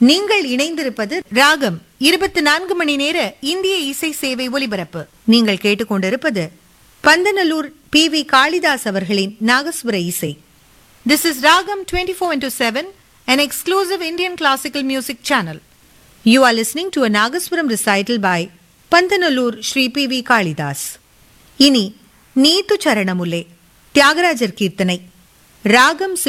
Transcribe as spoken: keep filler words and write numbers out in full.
நீங்கள் இணைந்திருப்பது ராகம் இருபத்தி நான்கு மணி நேர இந்திய இசை சேவை ஒலிபரப்பு. நீங்கள் கேட்டுக்கொண்டிருப்பது பந்தநல்லூர் பி வி காளிதாஸ் அவர்களின் நாகஸ்வர இசை. This is Ragam twenty-four into seven, an exclusive Indian classical music channel. You are listening to a Nagaswaram recital by Pandanallur Shri P V Kalidas. இனி நீத்து சரணமுல்லே தியாகராஜர் கீர்த்தனை ராகம்